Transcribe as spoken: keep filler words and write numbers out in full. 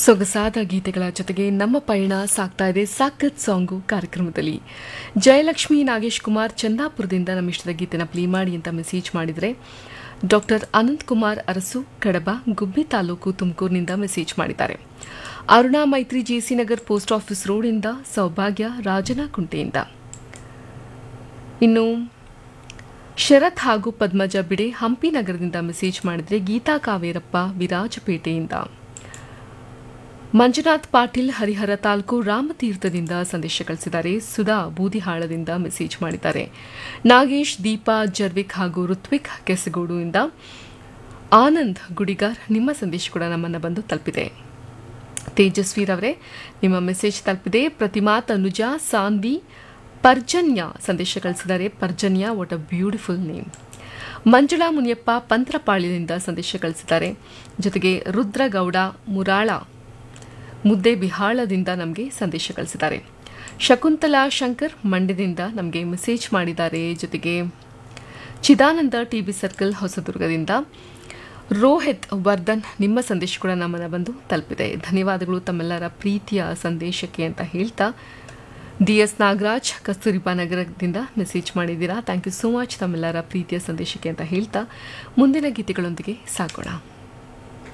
ಸೊಗಸಾದ ಗೀತೆಗಳ ಜೊತೆಗೆ ನಮ್ಮ ಪಯಣ ಸಾಗ್ತಾ ಇದೆ ಸಾಕತ್ ಸಾಂಗು ಕಾರ್ಯಕ್ರಮದಲ್ಲಿ. ಜಯಲಕ್ಷ್ಮಿ ನಾಗೇಶ್ ಕುಮಾರ್ ಚಂದಾಪುರದಿಂದ ನಮ್ಮ ಇಷ್ಟದ ಗೀತೆನ ಪ್ಲೇ ಮಾಡಿ ಅಂತ ಮೆಸೇಜ್ ಮಾಡಿದರೆ, ಡಾಕ್ಟರ್ ಅನಂತ್ ಕುಮಾರ್ ಅರಸು ಕಡಬ ಗುಬ್ಬಿ ತಾಲೂಕು ತುಮಕೂರಿನಿಂದ ಮೆಸೇಜ್ ಮಾಡಿದ್ದಾರೆ. ಅರುಣಾ ಮೈತ್ರಿ ಜೆಸಿ ನಗರ್ ಪೋಸ್ಟ್ ಆಫೀಸ್ ರೋಡಿಂದ, ಸೌಭಾಗ್ಯ ರಾಜನಕುಂಟೆಯಿಂದ. ಇನ್ನು ಶರತ್ ಹಾಗೂ ಪದ್ಮಜ ಬಿಡೆ ಹಂಪಿ ನಗರದಿಂದ ಮೆಸೇಜ್ ಮಾಡಿದರೆ, ಗೀತಾ ಕಾವೇರಪ್ಪ ವಿರಾಜಪೇಟೆಯಿಂದ. ಮಂಜುನಾಥ್ ಪಾಟೀಲ್ ಹರಿಹರ ತಾಲೂಕು ರಾಮತೀರ್ಥದಿಂದ ಸಂದೇಶ ಕಳಿಸಿದ್ದಾರೆ. ಸುಧಾ ಬೂದಿಹಾಳದಿಂದ ಮೆಸೇಜ್ ಮಾಡಿದ್ದಾರೆ. ನಾಗೇಶ್, ದೀಪಾ, ಜರ್ವಿಕ್ ಹಾಗೂ ಋತ್ವಿಕ್ ಕೆಸಗೋಡುವಿಂದ. ಆನಂದ್ ಗುಡಿಗಾರ್, ನಿಮ್ಮ ಸಂದೇಶ ಕೂಡ ನಮ್ಮನ್ನು ಬಂದು ತಲುಪಿದೆ. ತೇಜಸ್ವಿರವರೇ, ನಿಮ್ಮ ಮೆಸೇಜ್ ತಲುಪಿದೆ. ಪ್ರತಿಮಾ, ತನುಜಾ, ಸಾನ್ವಿ, ಪರ್ಜನ್ಯ ಸಂದೇಶ ಕಳಿಸಿದ್ದಾರೆ. ಪರ್ಜನ್ಯ, what a beautiful name. Manjula Muniyappa ಪಂತ್ರಪಾಳ್ಯದಿಂದ ಸಂದೇಶ ಕಳಿಸಿದ್ದಾರೆ. ಜೊತೆಗೆ ರುದ್ರಗೌಡ ಮುರಾಳ ಮುದ್ದೆ ಬಿಹಾಳದಿಂದ ನಮಗೆ ಸಂದೇಶ ಕಳಿಸಿದ್ದಾರೆ. ಶಕುಂತಲಾ ಶಂಕರ್ ಮಂಡ್ಯದಿಂದ ನಮಗೆ ಮೆಸೇಜ್ ಮಾಡಿದ್ದಾರೆ. ಜೊತೆಗೆ ಚಿದಾನಂದ ಟಿಬಿ ಸರ್ಕಲ್ ಹೊಸದುರ್ಗದಿಂದ. ರೋಹಿತ್ ವರ್ಧನ್, ನಿಮ್ಮ ಸಂದೇಶ ಕೂಡ ನಮ್ಮನ್ನು ಬಂದು ತಲುಪಿದೆ. ಧನ್ಯವಾದಗಳು ತಮ್ಮೆಲ್ಲರ ಪ್ರೀತಿಯ ಸಂದೇಶಕ್ಕೆ ಅಂತ ಹೇಳ್ತಾ, ಡಿ ಎಸ್ ನಾಗರಾಜ್ ಕಸ್ತೂರಿಬಾ ನಗರದಿಂದ ಮೆಸೇಜ್ ಮಾಡಿದ್ದೀರಾ. ಥ್ಯಾಂಕ್ ಯು ಸೋ ಮಚ್ ತಮ್ಮೆಲ್ಲರ ಪ್ರೀತಿಯ ಸಂದೇಶಕ್ಕೆ ಅಂತ ಹೇಳ್ತಾ ಮುಂದಿನ ಗೀತೆಗಳೊಂದಿಗೆ ಸಾಗೋಣ.